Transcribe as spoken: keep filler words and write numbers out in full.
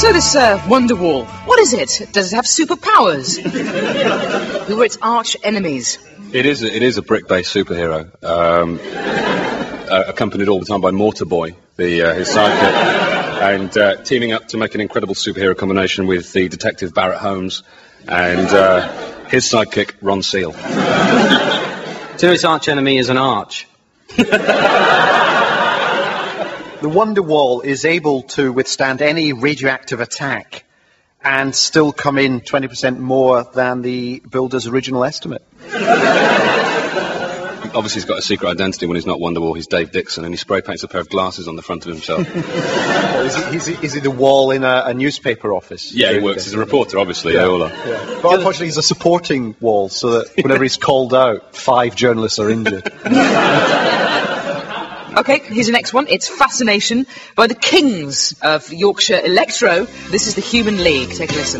So this uh, Wonderwall, what is it? Does it have superpowers? Who were its arch enemies? It is a, it is a brick-based superhero, um, uh, accompanied all the time by Mortarboy, the uh, his sidekick, and uh, teaming up to make an incredible superhero combination with the detective Barrett Holmes and uh, his sidekick Ron Seal. Do you know its arch enemy is an arch? The Wonderwall is able to withstand any radioactive attack and still come in twenty percent more than the builder's original estimate. Obviously, he's got a secret identity when he's not Wonderwall. He's Dave Dixon, and he spray paints a pair of glasses on the front of himself. Well, is, he, is, he, is he the wall in a, a newspaper office? Yeah, he works as a reporter, obviously. Yeah. Yeah. Yeah. But unfortunately, he's a supporting wall, so that whenever he's called out, five journalists are injured. Okay, here's the next one. It's Fascination by the Kings of Yorkshire Electro. This is the Human League. Take a listen.